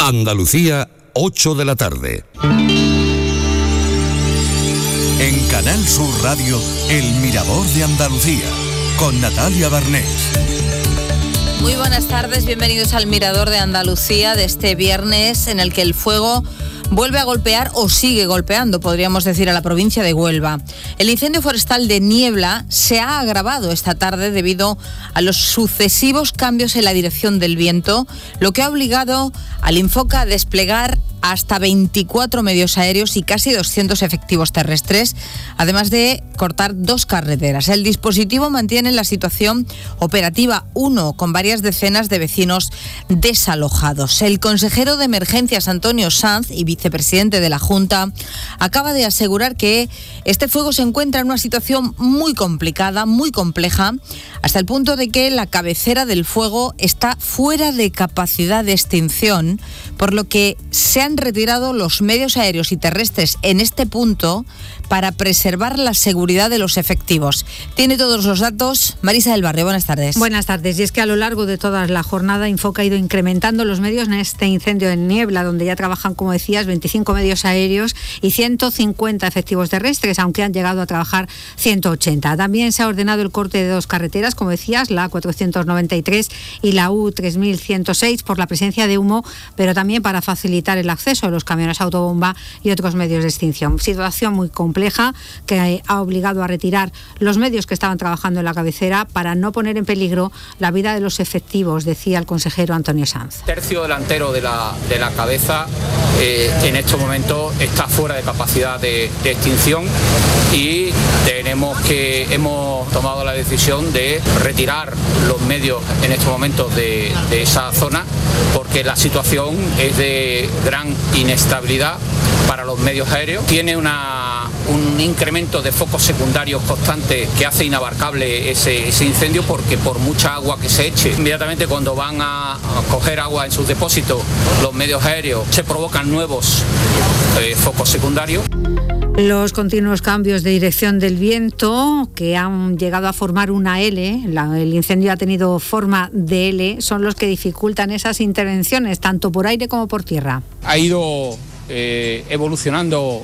Andalucía, 8 de la tarde. En Canal Sur Radio, El Mirador de Andalucía, con Natalia Barnés. Muy buenas tardes, bienvenidos al Mirador de Andalucía de este viernes en el que el fuego vuelve a golpear o sigue golpeando, podríamos decir, a la provincia de Huelva. El incendio forestal de Niebla se ha agravado esta tarde debido a los sucesivos cambios en la dirección del viento, lo que ha obligado al Infoca a desplegar hasta 24 medios aéreos y casi 200 efectivos terrestres, además de cortar 2 carreteras. El dispositivo mantiene la situación operativa 1, con varias decenas de vecinos desalojados. El consejero de Emergencias, Antonio Sanz, y vicepresidente de la Junta, acaba de asegurar que este fuego se encuentra en una situación muy complicada, muy compleja, hasta el punto de que la cabecera del fuego está fuera de capacidad de extinción, por lo que se han retirado los medios aéreos y terrestres en este punto para preservar la seguridad de los efectivos. Tiene todos los datos Marisa del Barrio. Buenas tardes. Buenas tardes. Y es que a lo largo de toda la jornada Infoca ha ido incrementando los medios en este incendio en Niebla, donde ya trabajan, como decías, 25 medios aéreos y 150 efectivos terrestres, aunque han llegado a trabajar 180. También se ha ordenado el corte de 2 carreteras, como decías, la A493 y la U3106, por la presencia de humo, pero también para facilitar el acceso a los camiones autobomba y otros medios de extinción. Situación muy compleja que ha obligado a retirar los medios que estaban trabajando en la cabecera para no poner en peligro la vida de los efectivos, decía el consejero Antonio Sanz. El tercio delantero de la cabeza en estos momentos está fuera de capacidad de extinción y hemos tomado la decisión de retirar los medios en estos momentos de esa zona, porque la situación es de gran inestabilidad para los medios aéreos. Tiene un incremento de focos secundarios constante que hace inabarcable ese incendio, porque por mucha agua que se eche, inmediatamente cuando van a coger agua en sus depósitos los medios aéreos, se provocan nuevos focos secundarios. Los continuos cambios de dirección del viento, que han llegado a formar una L, el incendio ha tenido forma de L, son los que dificultan esas intervenciones, tanto por aire como por tierra. Ha ido evolucionando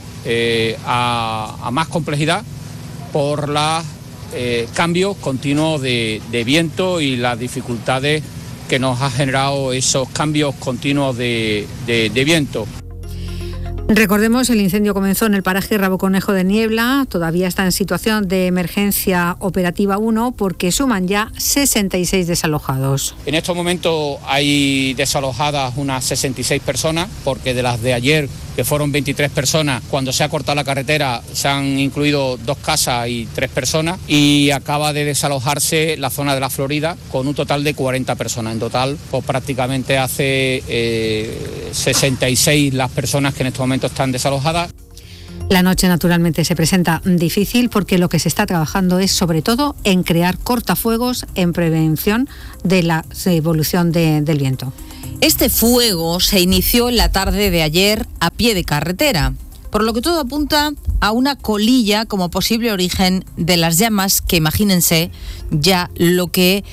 a más complejidad por los cambios continuos de viento y las dificultades que nos ha generado esos cambios continuos de viento. Recordemos, el incendio comenzó en el paraje Rabo Conejo de Niebla, todavía está en situación de emergencia operativa 1 porque suman ya 66 desalojados. En estos momentos hay desalojadas unas 66 personas, porque de las de ayer, que fueron 23 personas, cuando se ha cortado la carretera se han incluido 2 casas y 3 personas, y acaba de desalojarse la zona de la Florida con un total de 40 personas. En total, pues prácticamente hace 66 las personas que en estos momentos están desalojadas. La noche naturalmente se presenta difícil porque lo que se está trabajando es sobre todo en crear cortafuegos en prevención de la evolución del viento. Este fuego se inició en la tarde de ayer a pie de carretera, por lo que todo apunta a una colilla como posible origen de las llamas, que imagínense ya lo que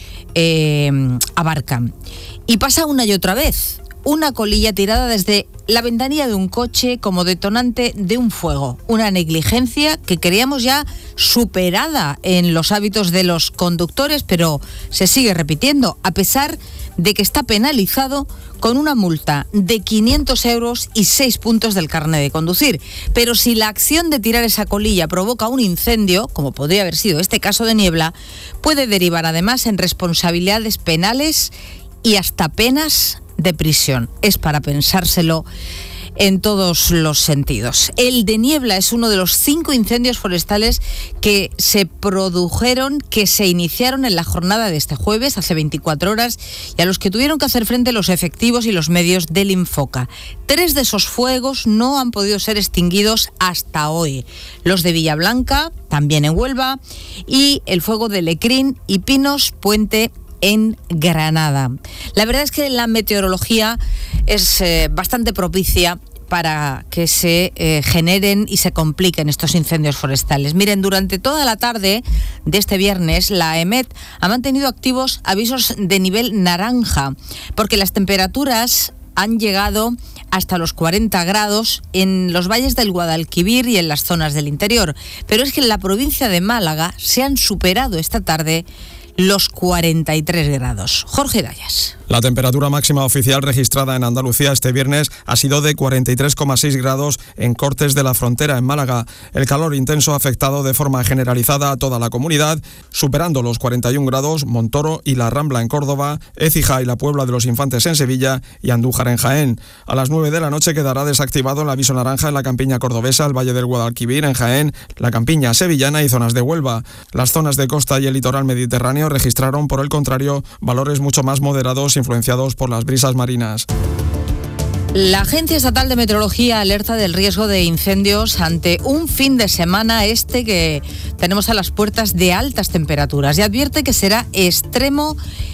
abarcan. Y pasa una y otra vez, una colilla tirada desde la ventanilla de un coche como detonante de un fuego. Una negligencia que creíamos ya superada en los hábitos de los conductores, pero se sigue repitiendo, a pesar de que está penalizado con una multa de 500 euros y 6 puntos del carnet de conducir. Pero si la acción de tirar esa colilla provoca un incendio, como podría haber sido este caso de Niebla, puede derivar además en responsabilidades penales y hasta penas de prisión. Es para pensárselo en todos los sentidos. El de Niebla es uno de los 5 incendios forestales que se produjeron, que se iniciaron en la jornada de este jueves, hace 24 horas, y a los que tuvieron que hacer frente los efectivos y los medios del Infoca. 3 de esos fuegos no han podido ser extinguidos hasta hoy. Los de Villablanca, también en Huelva, y el fuego de Lecrín y Pinos Puente en Granada. La verdad es que la meteorología es bastante propicia para que se generen y se compliquen estos incendios forestales. Miren, durante toda la tarde de este viernes, la EMET ha mantenido activos avisos de nivel naranja, porque las temperaturas han llegado hasta los 40 grados en los valles del Guadalquivir y en las zonas del interior. Pero es que en la provincia de Málaga se han superado esta tarde los 43 grados. Jorge Dayas. La temperatura máxima oficial registrada en Andalucía este viernes ha sido de 43,6 grados en Cortes de la Frontera, en Málaga. El calor intenso ha afectado de forma generalizada a toda la comunidad, superando los 41 grados Montoro y La Rambla en Córdoba, Écija y la Puebla de los Infantes en Sevilla y Andújar en Jaén. A las 9 de la noche quedará desactivado el aviso naranja en la campiña cordobesa, el Valle del Guadalquivir en Jaén, la campiña sevillana y zonas de Huelva. Las zonas de costa y el litoral mediterráneo registraron, por el contrario, valores mucho más moderados, influenciados por las brisas marinas. La Agencia Estatal de Meteorología alerta del riesgo de incendios ante un fin de semana que tenemos a las puertas de altas temperaturas y advierte que será extremo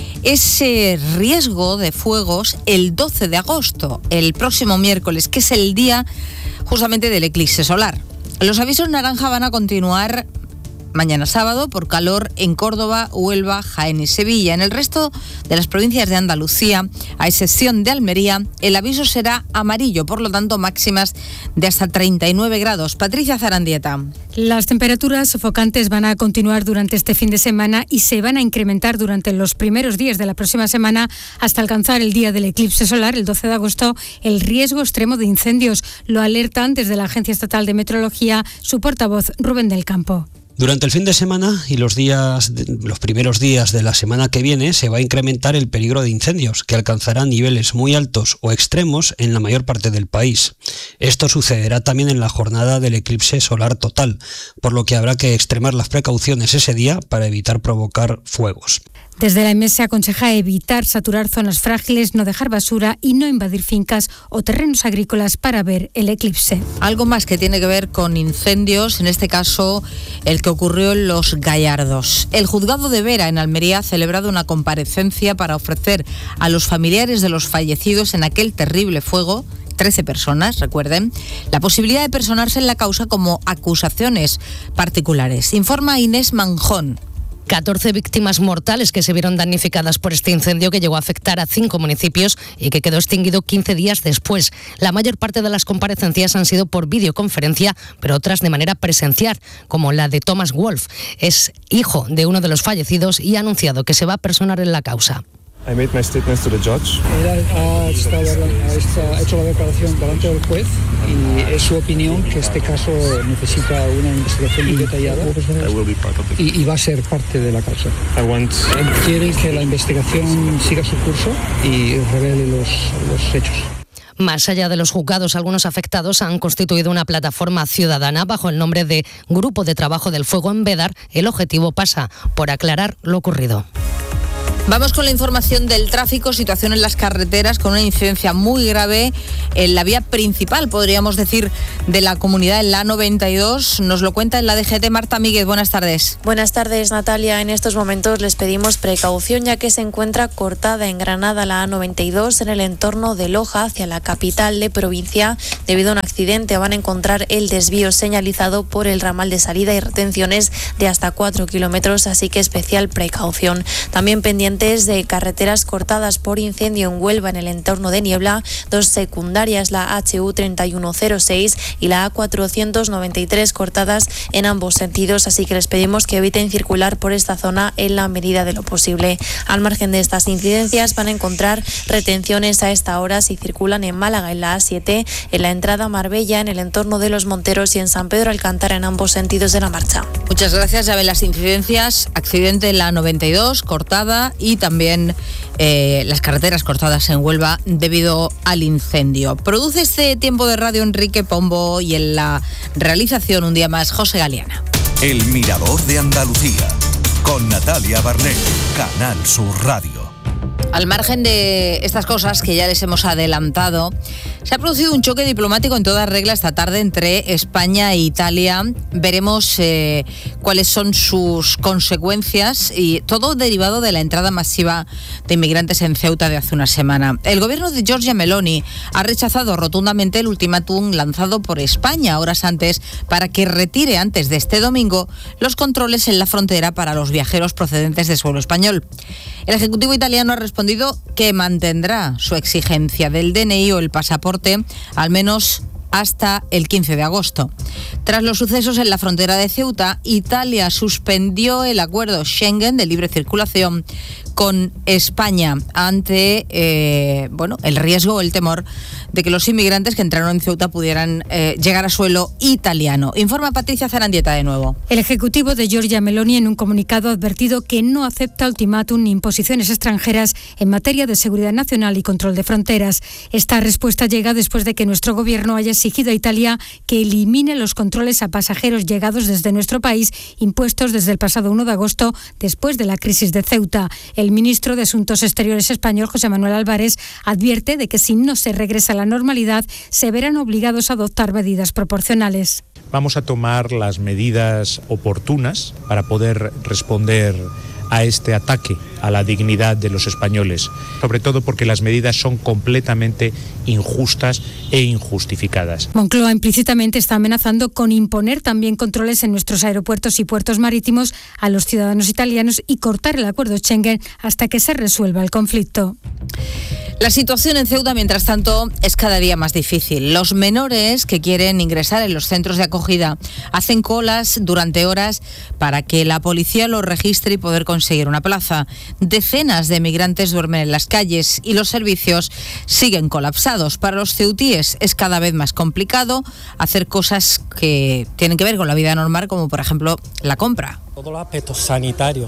ese riesgo de fuegos el 12 de agosto, el próximo miércoles, que es el día justamente del eclipse solar. Los avisos naranja van a continuar mañana sábado por calor en Córdoba, Huelva, Jaén y Sevilla. En el resto de las provincias de Andalucía, a excepción de Almería, el aviso será amarillo, por lo tanto máximas de hasta 39 grados. Patricia Zarandieta. Las temperaturas sofocantes van a continuar durante este fin de semana y se van a incrementar durante los primeros días de la próxima semana hasta alcanzar el día del eclipse solar, el 12 de agosto, el riesgo extremo de incendios. Lo alertan desde la Agencia Estatal de Meteorología su portavoz, Rubén del Campo. Durante el fin de semana y los primeros días de la semana que viene se va a incrementar el peligro de incendios, que alcanzarán niveles muy altos o extremos en la mayor parte del país. Esto sucederá también en la jornada del eclipse solar total, por lo que habrá que extremar las precauciones ese día para evitar provocar fuegos. Desde la EMET se aconseja evitar saturar zonas frágiles, no dejar basura y no invadir fincas o terrenos agrícolas para ver el eclipse. Algo más que tiene que ver con incendios, en este caso el que ocurrió en Los Gallardos. El juzgado de Vera, en Almería, ha celebrado una comparecencia para ofrecer a los familiares de los fallecidos en aquel terrible fuego, 13 personas, recuerden, la posibilidad de personarse en la causa como acusaciones particulares. Informa Inés Manjón. 14 víctimas mortales que se vieron damnificadas por este incendio que llegó a afectar a 5 municipios y que quedó extinguido 15 días después. La mayor parte de las comparecencias han sido por videoconferencia, pero otras de manera presencial, como la de Thomas Wolf. Es hijo de uno de los fallecidos y ha anunciado que se va a personar en la causa. I made my statements to the judge. Él ha hecho la declaración delante del juez y es su opinión que este caso necesita una investigación muy detallada y va a ser parte de la causa. Él quiere que la investigación siga su curso y revele los hechos. Más allá de los juzgados, algunos afectados han constituido una plataforma ciudadana bajo el nombre de Grupo de Trabajo del Fuego en Bédar. El objetivo pasa por aclarar lo ocurrido. Vamos con la información del tráfico, situación en las carreteras con una incidencia muy grave en la vía principal, podríamos decir, de la comunidad, en la A92. Nos lo cuenta en la DGT Marta Míguez. Buenas tardes. Buenas tardes, Natalia. En estos momentos les pedimos precaución ya que se encuentra cortada en Granada la A92 en el entorno de Loja hacia la capital de provincia. Debido a un accidente van a encontrar el desvío señalizado por el ramal de salida y retenciones de hasta 4 kilómetros, así que especial precaución. También pendiente de carreteras cortadas por incendio en Huelva en el entorno de Niebla, 2 secundarias, la HU 3106 y la A493 cortadas en ambos sentidos, así que les pedimos que eviten circular por esta zona en la medida de lo posible. Al margen de estas incidencias van a encontrar retenciones a esta hora si circulan en Málaga en la A7, en la entrada a Marbella, en el entorno de Los Monteros y en San Pedro Alcántara en ambos sentidos de la marcha. Muchas gracias. Ya ven las incidencias, accidente en la A92 cortada y también las carreteras cortadas en Huelva debido al incendio. Produce este tiempo de radio Enrique Pombo y en la realización un día más José Galeana. El Mirador de Andalucía con Natalia Barnett, Canal Sur Radio. Al margen de estas cosas que ya les hemos adelantado, se ha producido un choque diplomático en toda regla esta tarde entre España e Italia. Veremos cuáles son sus consecuencias y todo derivado de la entrada masiva de inmigrantes en Ceuta de hace una semana. El gobierno de Giorgia Meloni ha rechazado rotundamente el ultimátum lanzado por España horas antes para que retire antes de este domingo los controles en la frontera para los viajeros procedentes de suelo español. El Ejecutivo italiano ha respondido respondido que mantendrá su exigencia del DNI o el pasaporte al menos hasta el 15 de agosto. Tras los sucesos en la frontera de Ceuta, Italia suspendió el acuerdo Schengen de libre circulación con España ante el riesgo o el temor de que los inmigrantes que entraron en Ceuta pudieran llegar a suelo italiano. Informa Patricia Zarandieta de nuevo. El ejecutivo de Giorgia Meloni en un comunicado ha advertido que no acepta ultimátum ni imposiciones extranjeras en materia de seguridad nacional y control de fronteras. Esta respuesta llega después de que nuestro gobierno haya exigido a Italia que elimine los controles a pasajeros llegados desde nuestro país impuestos desde el pasado 1 de agosto después de la crisis de Ceuta. El ministro de Asuntos Exteriores español, José Manuel Álvarez, advierte de que si no se regresa a la normalidad, se verán obligados a adoptar medidas proporcionales. Vamos a tomar las medidas oportunas para poder responder a este ataque a la dignidad de los españoles, sobre todo porque las medidas son completamente injustas e injustificadas. Moncloa implícitamente está amenazando con imponer también controles en nuestros aeropuertos y puertos marítimos a los ciudadanos italianos y cortar el acuerdo Schengen hasta que se resuelva el conflicto. La situación en Ceuta, mientras tanto, es cada día más difícil. Los menores que quieren ingresar en los centros de acogida hacen colas durante horas para que la policía los registre y poder conseguir una plaza. Decenas de migrantes duermen en las calles y los servicios siguen colapsados. Para los ceutíes es cada vez más complicado hacer cosas que tienen que ver con la vida normal, como por ejemplo la compra. Todos los aspectos sanitarios,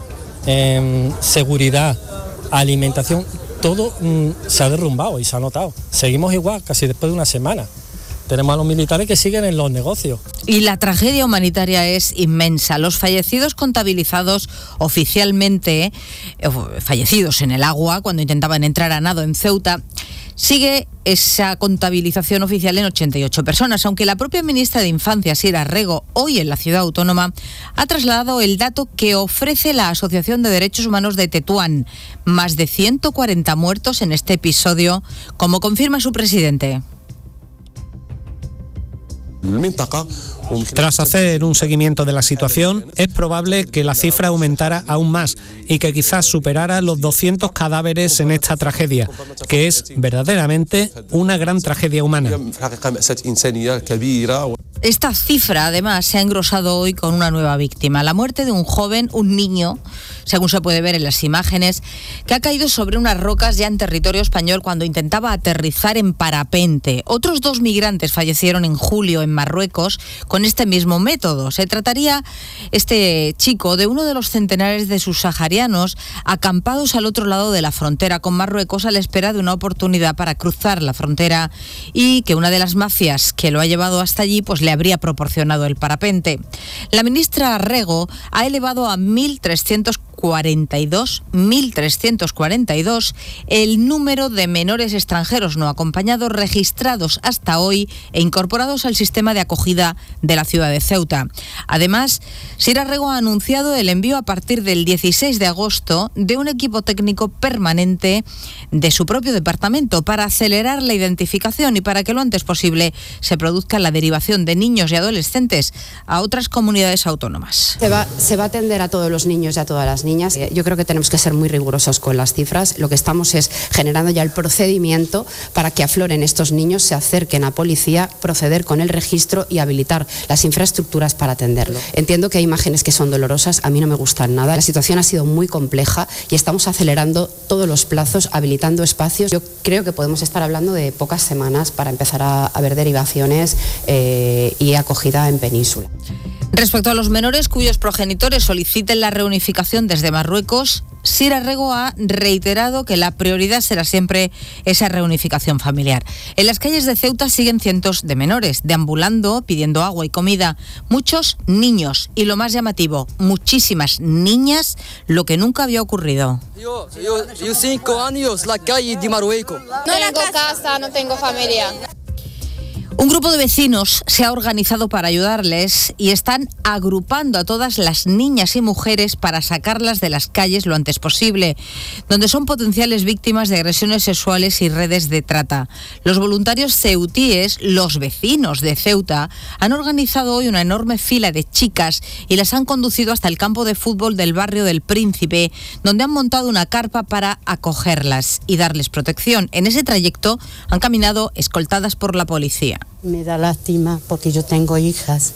seguridad, alimentación, todo se ha derrumbado y se ha notado. Seguimos igual, casi después de una semana. Tenemos a los militares que siguen en los negocios. Y la tragedia humanitaria es inmensa. Los fallecidos contabilizados oficialmente, fallecidos en el agua cuando intentaban entrar a nado en Ceuta, sigue esa contabilización oficial en 88 personas, aunque la propia ministra de Infancia, Sira Rego, hoy en la ciudad autónoma, ha trasladado el dato que ofrece la Asociación de Derechos Humanos de Tetuán. Más de 140 muertos en este episodio, como confirma su presidente. Tras hacer un seguimiento de la situación, es probable que la cifra aumentara aún más y que quizás superara los 200 cadáveres en esta tragedia, que es verdaderamente una gran tragedia humana. Esta cifra, además, se ha engrosado hoy con una nueva víctima, la muerte de un joven, un niño, según se puede ver en las imágenes, que ha caído sobre unas rocas ya en territorio español cuando intentaba aterrizar en parapente. Otros 2 migrantes fallecieron en julio en Marruecos con este mismo método. Se trataría, este chico, de uno de los centenares de subsaharianos acampados al otro lado de la frontera con Marruecos a la espera de una oportunidad para cruzar la frontera y que una de las mafias que lo ha llevado hasta allí pues le habría proporcionado el parapente. La ministra Rego ha elevado a 1.342 el número de menores extranjeros no acompañados registrados hasta hoy e incorporados al sistema de acogida de la ciudad de Ceuta. Además, Sira Rego ha anunciado el envío a partir del 16 de agosto de un equipo técnico permanente de su propio departamento para acelerar la identificación y para que lo antes posible se produzca la derivación de niños y adolescentes a otras comunidades autónomas. Se va a atender a todos los niños y a todas las niñas. Yo creo que tenemos que ser muy rigurosos con las cifras. Lo que estamos es generando ya el procedimiento para que afloren estos niños, se acerquen a policía, proceder con el registro y habilitar las infraestructuras para atenderlo. Entiendo que hay imágenes que son dolorosas, a mí no me gustan nada. La situación ha sido muy compleja y estamos acelerando todos los plazos, habilitando espacios. Yo creo que podemos estar hablando de pocas semanas para empezar a ver derivaciones y acogida en península. Respecto a los menores cuyos progenitores soliciten la reunificación desde Marruecos, Sira Rego ha reiterado que la prioridad será siempre esa reunificación familiar. En las calles de Ceuta siguen cientos de menores, deambulando, pidiendo agua y comida. Muchos niños y, lo más llamativo, muchísimas niñas, lo que nunca había ocurrido. Yo 5 años, la calle de Marruecos. No tengo casa, no tengo familia. Un grupo de vecinos se ha organizado para ayudarles y están agrupando a todas las niñas y mujeres para sacarlas de las calles lo antes posible, donde son potenciales víctimas de agresiones sexuales y redes de trata. Los voluntarios ceutíes, los vecinos de Ceuta, han organizado hoy una enorme fila de chicas y las han conducido hasta el campo de fútbol del barrio del Príncipe, donde han montado una carpa para acogerlas y darles protección. En ese trayecto han caminado escoltadas por la policía. Me da lástima porque yo tengo hijas,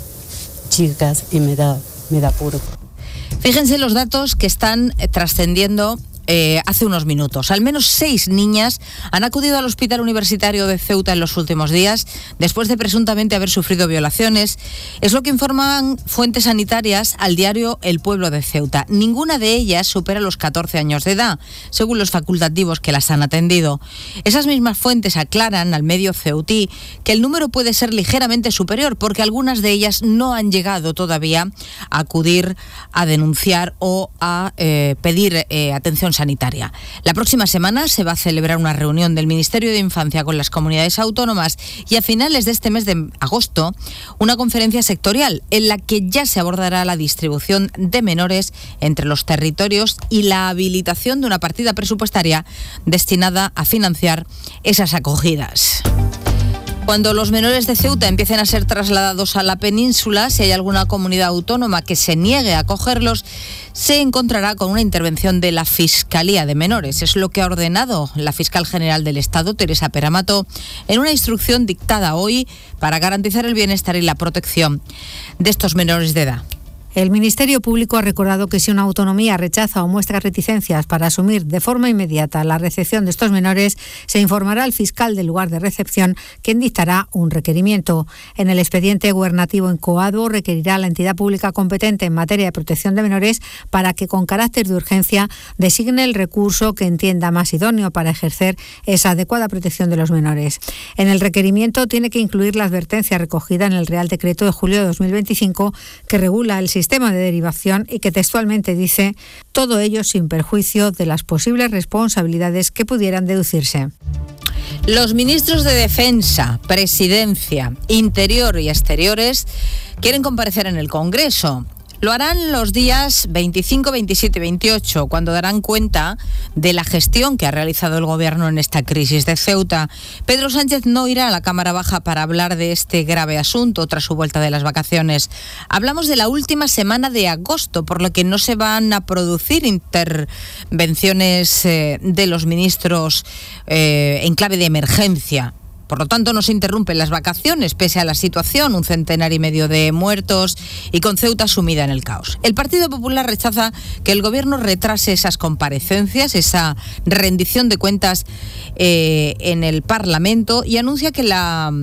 chicas, y me da puro. Fíjense los datos que están trascendiendo hace unos minutos. Al menos 6 niñas han acudido al Hospital Universitario de Ceuta en los últimos días después de presuntamente haber sufrido violaciones. Es lo que informan fuentes sanitarias al diario El Pueblo de Ceuta. Ninguna de ellas supera los 14 años de edad, según los facultativos que las han atendido. Esas mismas fuentes aclaran al medio ceutí que el número puede ser ligeramente superior porque algunas de ellas no han llegado todavía a acudir a denunciar o a pedir atención sanitaria. La próxima semana se va a celebrar una reunión del Ministerio de Infancia con las comunidades autónomas y a finales de este mes de agosto una conferencia sectorial en la que ya se abordará la distribución de menores entre los territorios y la habilitación de una partida presupuestaria destinada a financiar esas acogidas. Cuando los menores de Ceuta empiecen a ser trasladados a la península, si hay alguna comunidad autónoma que se niegue a acogerlos, se encontrará con una intervención de la Fiscalía de Menores. Es lo que ha ordenado la fiscal general del Estado, Teresa Peramato, en una instrucción dictada hoy para garantizar el bienestar y la protección de estos menores de edad. El Ministerio Público ha recordado que si una autonomía rechaza o muestra reticencias para asumir de forma inmediata la recepción de estos menores, se informará al fiscal del lugar de recepción, quien dictará un requerimiento. En el expediente gubernativo incoado requerirá a la entidad pública competente en materia de protección de menores para que con carácter de urgencia designe el recurso que entienda más idóneo para ejercer esa adecuada protección de los menores. En el requerimiento tiene que incluir la advertencia recogida en el Real Decreto de julio de 2025 que regula el sistema de derivación y que textualmente dice: todo ello sin perjuicio de las posibles responsabilidades que pudieran deducirse. Los ministros de Defensa, Presidencia, Interior y Exteriores quieren comparecer en el Congreso. Lo harán los días 25, 27 y 28, cuando darán cuenta de la gestión que ha realizado el Gobierno en esta crisis de Ceuta. Pedro Sánchez no irá a la Cámara Baja para hablar de este grave asunto tras su vuelta de las vacaciones. Hablamos de la última semana de agosto, por lo que no se van a producir intervenciones de los ministros en clave de emergencia. Por lo tanto, no se interrumpen las vacaciones, pese a la situación, 1,5 centenar de muertos y con Ceuta sumida en el caos. El Partido Popular rechaza que el Gobierno retrase esas comparecencias, esa rendición de cuentas en el Parlamento, y anuncia que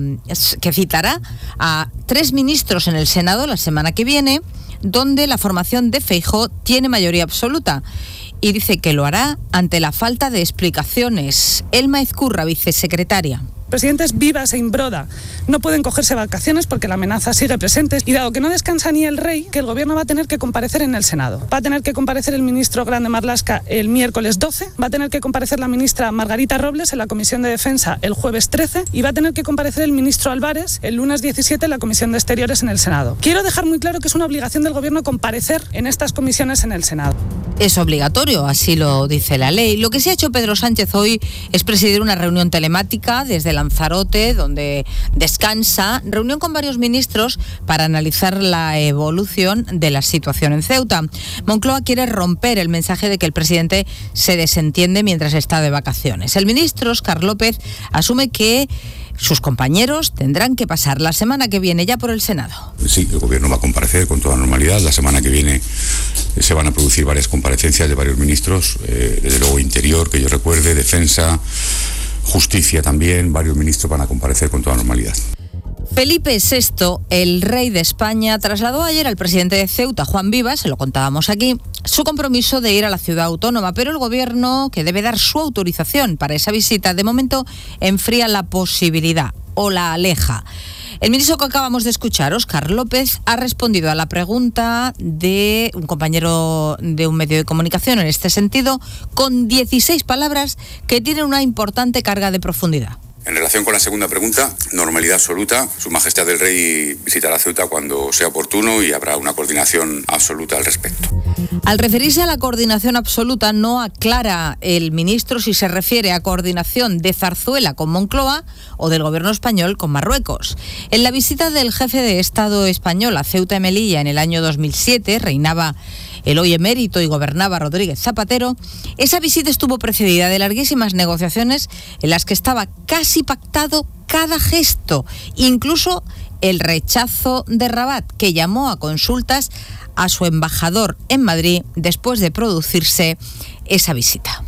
citará a 3 ministros en el Senado la semana que viene, donde la formación de Feijóo tiene mayoría absoluta. Y dice que lo hará ante la falta de explicaciones. Elma Ezcurra, vicesecretaria. Presidentes vivas e Imbroda no pueden cogerse vacaciones porque la amenaza sigue presente, y dado que no descansa ni el rey, que el Gobierno va a tener que comparecer en el Senado. Va a tener que comparecer el ministro Grande Marlaska el miércoles 12, va a tener que comparecer la ministra Margarita Robles en la Comisión de Defensa el jueves 13 y va a tener que comparecer el ministro Álvarez el lunes 17 en la Comisión de Exteriores en el Senado. Quiero dejar muy claro que es una obligación del Gobierno comparecer en estas comisiones en el Senado. Es obligatorio, así lo dice la ley. Lo que sí ha hecho Pedro Sánchez hoy es presidir una reunión telemática desde Lanzarote, donde descansa, reunión con varios ministros para analizar la evolución de la situación en Ceuta. Moncloa quiere romper el mensaje de que el presidente se desentiende mientras está de vacaciones. El ministro Óscar López asume que sus compañeros tendrán que pasar la semana que viene ya por el Senado. Sí, el Gobierno va a comparecer con toda normalidad. La semana que viene se van a producir varias comparecencias de varios ministros, desde luego Interior, que yo recuerde, Defensa, Justicia también, varios ministros van a comparecer con toda normalidad. Felipe VI, el rey de España, trasladó ayer al presidente de Ceuta, Juan Vivas, se lo contábamos aquí, su compromiso de ir a la ciudad autónoma, pero el Gobierno, que debe dar su autorización para esa visita, de momento enfría la posibilidad o la aleja. El ministro que acabamos de escuchar, Óscar López, ha respondido a la pregunta de un compañero de un medio de comunicación en este sentido, con 16 palabras que tienen una importante carga de profundidad. En relación con la segunda pregunta, normalidad absoluta. Su Majestad el Rey visitará Ceuta cuando sea oportuno y habrá una coordinación absoluta al respecto. Al referirse a la coordinación absoluta, no aclara el ministro si se refiere a coordinación de Zarzuela con Moncloa o del gobierno español con Marruecos. En la visita del jefe de Estado español a Ceuta y Melilla en el año 2007, reinaba el hoy emérito y gobernaba Rodríguez Zapatero, esa visita estuvo precedida de larguísimas negociaciones en las que estaba casi pactado cada gesto, incluso el rechazo de Rabat, que llamó a consultas a su embajador en Madrid después de producirse esa visita.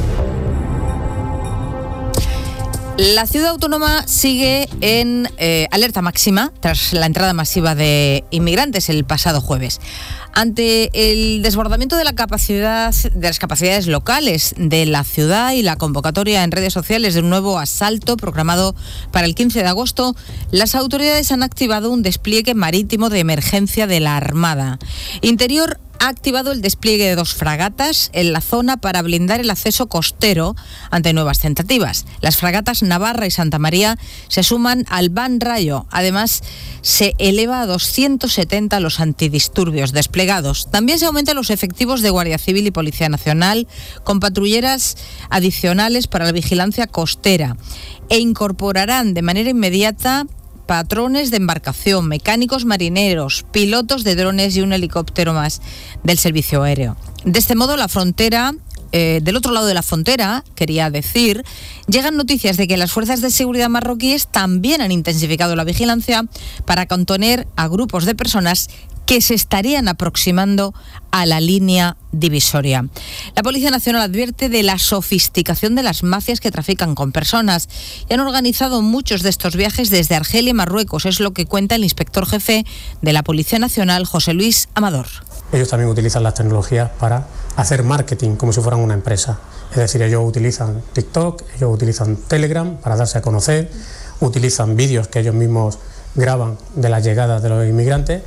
La ciudad autónoma sigue en alerta máxima tras la entrada masiva de inmigrantes el pasado jueves. Ante el desbordamiento de las capacidades locales de la ciudad y la convocatoria en redes sociales de un nuevo asalto programado para el 15 de agosto, las autoridades han activado un despliegue marítimo de emergencia de la Armada. Interior ha activado el despliegue de 2 fragatas en la zona para blindar el acceso costero ante nuevas tentativas. Las fragatas Navarra y Santa María se suman al Ban Rayo. Además, se eleva a 270 los antidisturbios desplegados. También se aumentan los efectivos de Guardia Civil y Policía Nacional, con patrulleras adicionales para la vigilancia costera, e incorporarán de manera inmediata patrones de embarcación, mecánicos marineros, pilotos de drones y un helicóptero más del servicio aéreo. De este modo, la frontera, del otro lado de la frontera, quería decir, llegan noticias de que las fuerzas de seguridad marroquíes también han intensificado la vigilancia para contener a grupos de personas que se estarían aproximando a la línea divisoria. La Policía Nacional advierte de la sofisticación de las mafias que trafican con personas y han organizado muchos de estos viajes desde Argelia y Marruecos, es lo que cuenta el inspector jefe de la Policía Nacional, José Luis Amador. Ellos también utilizan las tecnologías para hacer marketing como si fueran una empresa. Es decir, ellos utilizan TikTok, ellos utilizan Telegram para darse a conocer, utilizan vídeos que ellos mismos graban de la llegada de los inmigrantes.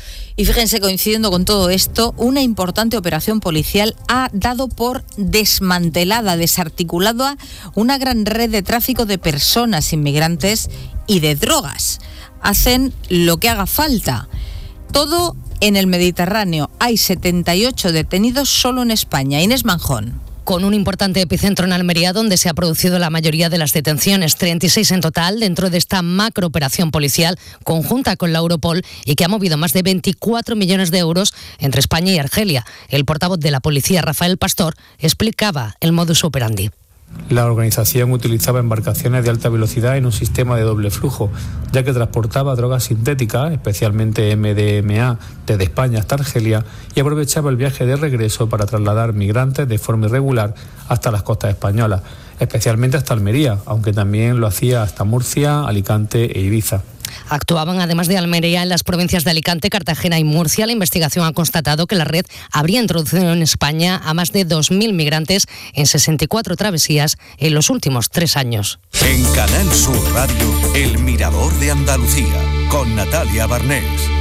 Y fíjense, coincidiendo con todo esto, una importante operación policial ha dado por desmantelada, desarticulada, una gran red de tráfico de personas inmigrantes y de drogas. Hacen lo que haga falta. Todo en el Mediterráneo. Hay 78 detenidos solo en España. Inés Manjón. Con un importante epicentro en Almería, donde se ha producido la mayoría de las detenciones, 36 en total, dentro de esta macrooperación policial conjunta con la Europol y que ha movido más de 24 millones de euros entre España y Argelia. El portavoz de la policía, Rafael Pastor, explicaba el modus operandi. La organización utilizaba embarcaciones de alta velocidad en un sistema de doble flujo, ya que transportaba drogas sintéticas, especialmente MDMA, desde España hasta Argelia, y aprovechaba el viaje de regreso para trasladar migrantes de forma irregular hasta las costas españolas, especialmente hasta Almería, aunque también lo hacía hasta Murcia, Alicante e Ibiza. Actuaban además de Almería en las provincias de Alicante, Cartagena y Murcia. La investigación ha constatado que la red habría introducido en España a más de 2.000 migrantes en 64 travesías en los últimos 3 años. En Canal Sur Radio, El Mirador de Andalucía, con Natalia Barnés.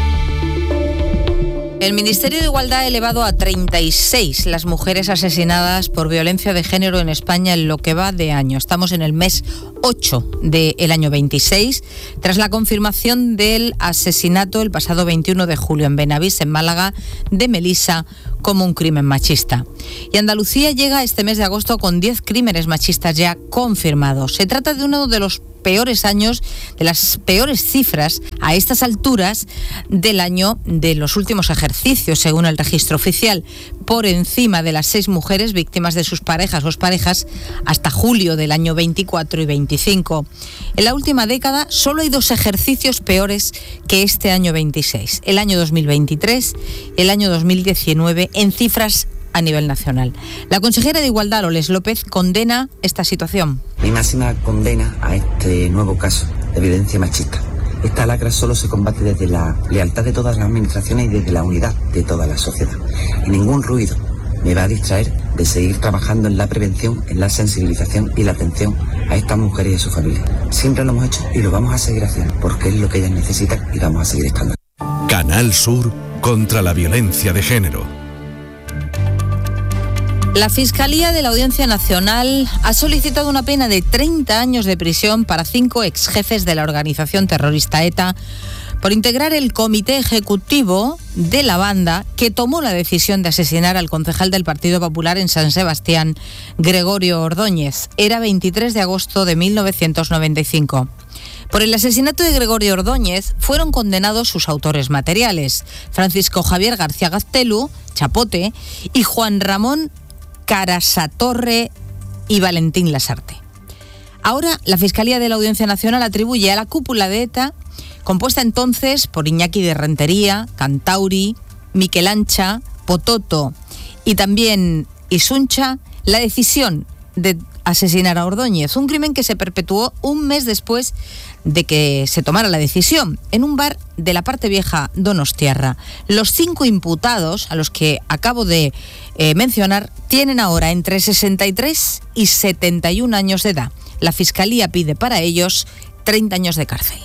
El Ministerio de Igualdad ha elevado a 36 las mujeres asesinadas por violencia de género en España en lo que va de año. Estamos en el mes 8 del año 26, tras la confirmación del asesinato el pasado 21 de julio en Benavís, en Málaga, de Melisa como un crimen machista. Y Andalucía llega este mes de agosto con 10 crímenes machistas ya confirmados. Se trata de uno de los peores años, de las peores cifras a estas alturas del año de los últimos ejercicios, según el registro oficial, por encima de las 6 mujeres víctimas de sus parejas o exparejas hasta julio del año 24 y 25. En la última década solo hay 2 ejercicios peores que este año 26, el año 2023 y el año 2019 en cifras a nivel nacional. La consejera de Igualdad, Loles López, condena esta situación. Mi máxima condena a este nuevo caso de violencia machista. Esta lacra solo se combate desde la lealtad de todas las administraciones y desde la unidad de toda la sociedad. Y ningún ruido me va a distraer de seguir trabajando en la prevención, en la sensibilización y la atención a estas mujeres y a sus familias. Siempre lo hemos hecho y lo vamos a seguir haciendo, porque es lo que ellas necesitan y vamos a seguir estando. Canal Sur contra la violencia de género. La Fiscalía de la Audiencia Nacional ha solicitado una pena de 30 años de prisión para 5 exjefes de la organización terrorista ETA por integrar el comité ejecutivo de la banda que tomó la decisión de asesinar al concejal del Partido Popular en San Sebastián, Gregorio Ordóñez. Era 23 de agosto de 1995. Por el asesinato de Gregorio Ordóñez fueron condenados sus autores materiales, Francisco Javier García Gaztelu, Chapote, y Juan Ramón Carasatorre y Valentín Lasarte. Ahora, la Fiscalía de la Audiencia Nacional atribuye a la cúpula de ETA, compuesta entonces por Iñaki de Rentería, Cantauri, Miquel Ancha, Pototo y también Isuncha, la decisión de asesinar a Ordóñez, un crimen que se perpetuó un mes después de que se tomara la decisión, en un bar de la parte vieja donostiarra. Los 5 imputados, a los que acabo de mencionar, tienen ahora entre 63 y 71 años de edad. La Fiscalía pide para ellos 30 años de cárcel.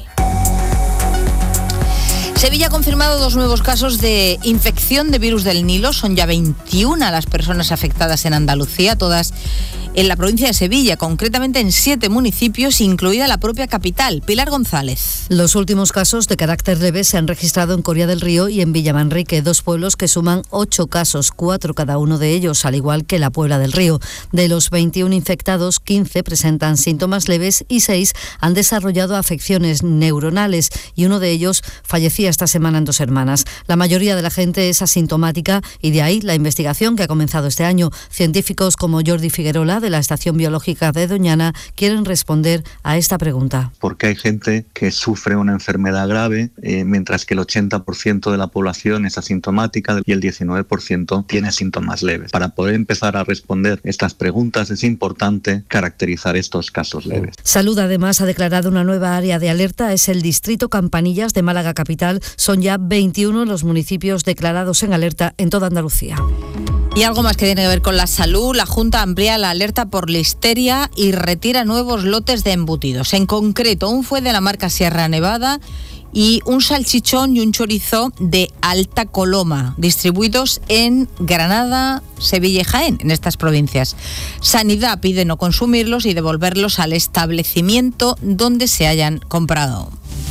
Sevilla ha confirmado 2 nuevos casos de infección de virus del Nilo. Son ya 21 las personas afectadas en Andalucía, todas en la provincia de Sevilla, concretamente en 7 municipios, incluida la propia capital. Pilar González. Los últimos casos de carácter leve se han registrado en Coria del Río y en Villamanrique, 2 pueblos que suman 8 casos, 4 cada uno de ellos, al igual que la Puebla del Río. De los 21 infectados, 15 presentan síntomas leves y 6 han desarrollado afecciones neuronales y uno de ellos fallecía esta semana en 2 hermanas. La mayoría de la gente es asintomática y de ahí la investigación que ha comenzado este año. Científicos como Jordi Figuerola, de la Estación Biológica de Doñana, quieren responder a esta pregunta. Porque hay gente que sufre una enfermedad grave, mientras que el 80% de la población es asintomática y el 19% tiene síntomas leves. Para poder empezar a responder estas preguntas es importante caracterizar estos casos leves. Salud además ha declarado una nueva área de alerta, es el distrito Campanillas de Málaga capital. Son ya 21 los municipios declarados en alerta en toda Andalucía. Y algo más que tiene que ver con la salud, la Junta amplía la alerta por listeria y retira nuevos lotes de embutidos. En concreto, un fuet de la marca Sierra Nevada y un salchichón y un chorizo de Alta Coloma, distribuidos en Granada, Sevilla y Jaén, en estas provincias. Sanidad pide no consumirlos y devolverlos al establecimiento donde se hayan comprado.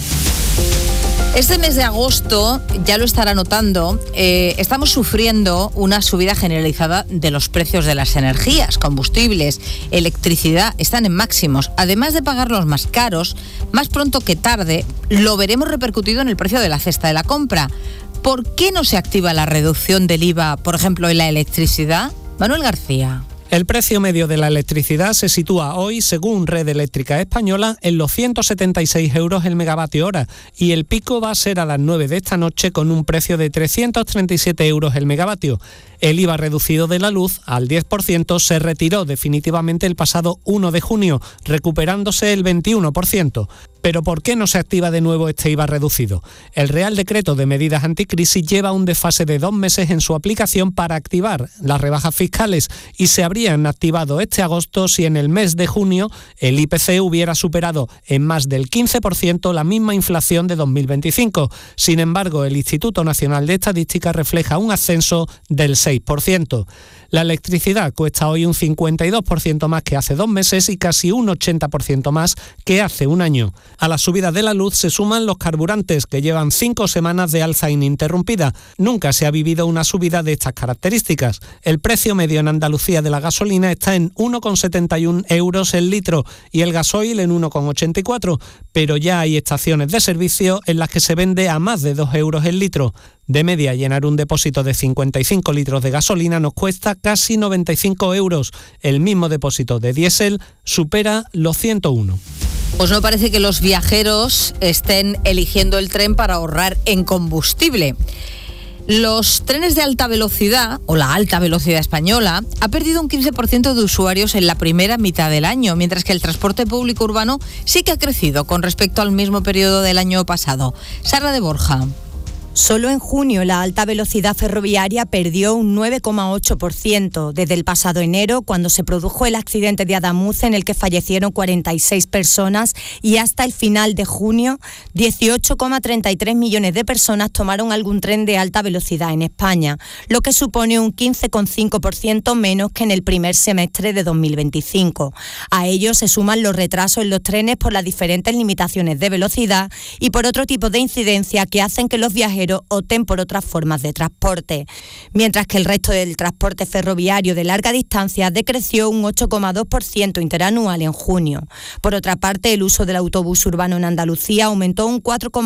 Este mes de agosto, ya lo estará notando, estamos sufriendo una subida generalizada de los precios de las energías, combustibles, electricidad, están en máximos. Además de pagarlos más caros, más pronto que tarde, lo veremos repercutido en el precio de la cesta de la compra. ¿Por qué no se activa la reducción del IVA, por ejemplo, en la electricidad? Manuel García. El precio medio de la electricidad se sitúa hoy, según Red Eléctrica Española, en los 176 euros el megavatio hora y el pico va a ser a las 9 de esta noche con un precio de 337 euros el megavatio. El IVA reducido de la luz al 10% se retiró definitivamente el pasado 1 de junio, recuperándose el 21%. ¿Pero por qué no se activa de nuevo este IVA reducido? El Real Decreto de Medidas Anticrisis lleva un desfase de 2 meses en su aplicación para activar las rebajas fiscales y se habrían activado este agosto si en el mes de junio el IPC hubiera superado en más del 15% la misma inflación de 2025. Sin embargo, el Instituto Nacional de Estadística refleja un ascenso del 6%. La electricidad cuesta hoy un 52% más que hace 2 meses y casi un 80% más que hace un año. A la subida de la luz se suman los carburantes, que llevan 5 semanas de alza ininterrumpida. Nunca se ha vivido una subida de estas características. El precio medio en Andalucía de la gasolina está en 1,71 euros el litro y el gasoil en 1,84, pero ya hay estaciones de servicio en las que se vende a más de 2 euros el litro. De media, llenar un depósito de 55 litros de gasolina nos cuesta casi 95 euros. El mismo depósito de diésel supera los 101. Pues no parece que los viajeros estén eligiendo el tren para ahorrar en combustible. Los trenes de alta velocidad, o la alta velocidad española, ha perdido un 15% de usuarios en la primera mitad del año, mientras que el transporte público urbano sí que ha crecido con respecto al mismo periodo del año pasado. Sara de Borja. Solo en junio la alta velocidad ferroviaria perdió un 9,8% desde el pasado enero, cuando se produjo el accidente de Adamuz en el que fallecieron 46 personas, y hasta el final de junio 18,33 millones de personas tomaron algún tren de alta velocidad en España, lo que supone un 15,5% menos que en el primer semestre de 2025. A ello se suman los retrasos en los trenes por las diferentes limitaciones de velocidad y por otro tipo de incidencia que hacen que los viajeros opten por otras formas de transporte, mientras que el resto del transporte ferroviario de larga distancia decreció un 8,2% interanual en junio. Por otra parte, el uso del autobús urbano en Andalucía aumentó un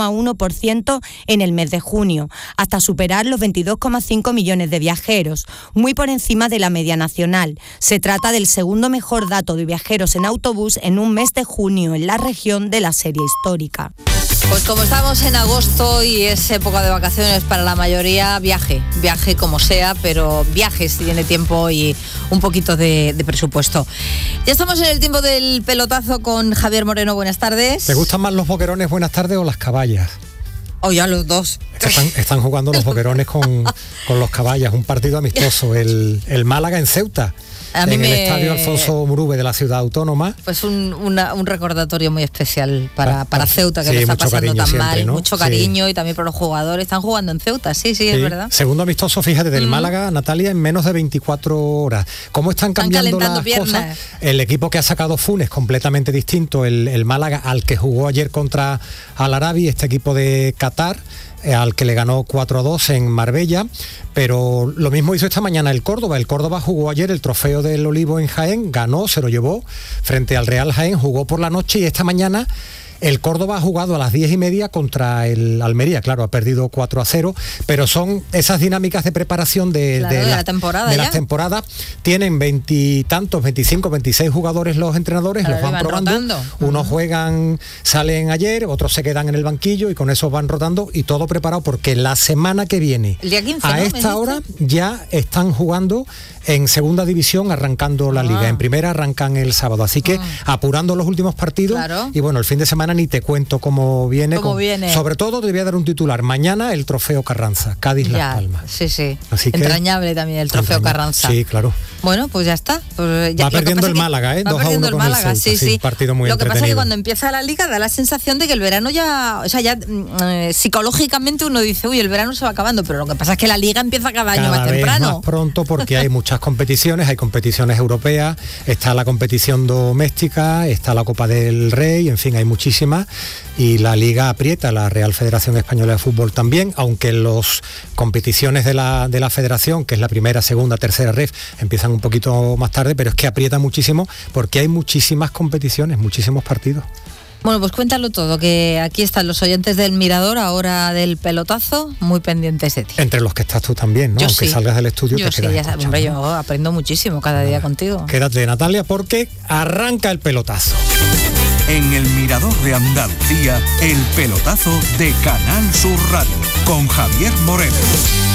4,1% en el mes de junio, hasta superar los 22,5 millones de viajeros, muy por encima de la media nacional. Se trata del segundo mejor dato de viajeros en autobús en un mes de junio en la región de la serie histórica. Pues como estamos en agosto y es época de vacaciones para la mayoría, viaje como sea, pero viaje si tiene tiempo y un poquito de presupuesto. Ya estamos en el tiempo del pelotazo con Javier Moreno, buenas tardes. ¿Te gustan más los boquerones, buenas tardes, o las caballas? O ya los dos. Están jugando los boquerones con los caballas, un partido amistoso, el Málaga en Ceuta. En el estadio Alfonso Murube de la ciudad autónoma. Pues un recordatorio muy especial para Ceuta, que lo está pasando tan siempre, mal, ¿no? Mucho cariño, sí. Y también para los jugadores. Están jugando en Ceuta, sí, es verdad. Segundo amistoso, fíjate, del Málaga, Natalia, en menos de 24 horas. ¿Cómo están cambiando las cosas? El equipo que ha sacado Funes, completamente distinto, el Málaga, al que jugó ayer contra Al Arabi, este equipo de Qatar, al que le ganó 4-2 en Marbella, pero lo mismo hizo esta mañana el Córdoba. El Córdoba jugó ayer el Trofeo del Olivo en Jaén, ganó, se lo llevó frente al Real Jaén, jugó por la noche, y esta mañana el Córdoba ha jugado a las 10:30 contra el Almería. Claro, ha perdido 4-0, pero son esas dinámicas de preparación de las temporadas. Tienen 25, 26 jugadores los entrenadores, los van probando. Rotando. Unos juegan, salen ayer, otros se quedan en el banquillo y con eso van rotando, y todo preparado porque la semana que viene, el día 15, a esta hora, ya están jugando en segunda división, arrancando la liga. En primera arrancan el sábado, así que apurando los últimos partidos. Claro. Y bueno, el fin de semana ni te cuento cómo viene. Sobre todo te voy a dar un titular. Mañana el Trofeo Carranza, Cádiz-Las Palmas. Sí. Así que, entrañable también el Trofeo Carranza. Sí, claro. Bueno, pues ya está. Pues ya, va perdiendo el Málaga, 2-1 con el Ceuta. Sí. Partido muy entretenido. Lo que pasa es que cuando empieza la liga da la sensación de que el verano ya, psicológicamente uno dice, uy, el verano se va acabando, pero lo que pasa es que la liga empieza cada año más temprano. Más pronto, porque hay muchas competiciones, hay competiciones europeas, está la competición doméstica, está la Copa del Rey, en fin, hay muchísimas, y la liga aprieta, la Real Federación Española de Fútbol también, aunque las competiciones de la federación, que es la primera, segunda, tercera ref, empiezan un poquito más tarde, pero es que aprieta muchísimo porque hay muchísimas competiciones, muchísimos partidos. Bueno, pues cuéntalo todo, que aquí están los oyentes del Mirador, ahora del pelotazo, muy pendientes de ti. Entre los que estás tú también, ¿no? Yo aunque salgas del estudio, yo te quedas escuchando, hombre, yo aprendo muchísimo cada día contigo. Quédate, Natalia, porque arranca el pelotazo. En el Mirador de Andalucía, el pelotazo de Canal Sur Radio, con Javier Moreno.